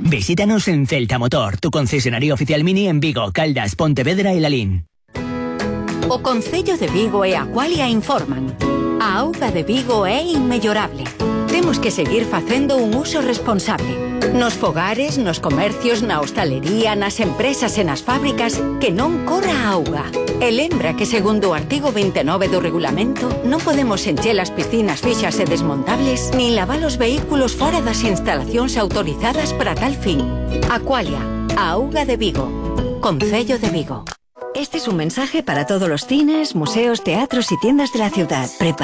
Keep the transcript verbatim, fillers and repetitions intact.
Visítanos en Celta Motor, tu concesionario oficial Mini en Vigo, Caldas, Pontevedra e Lalín. O Concello de Vigo e Aqualia informan. A auga de Vigo é inmellorable. Temos que seguir facendo un uso responsable. Nos fogares, nos comercios, na hostalería, nas empresas e nas fábricas, que non corra a auga. E lembra que segundo o artigo veintinueve do regulamento, non podemos encher as piscinas fixas e desmontables, nin lavar os vehículos fora das instalacións autorizadas para tal fin. Aqualia, a auga de Vigo. Concello de Vigo. Este es un mensaje para todos los cines, museos, teatros y tiendas de la ciudad. Prepara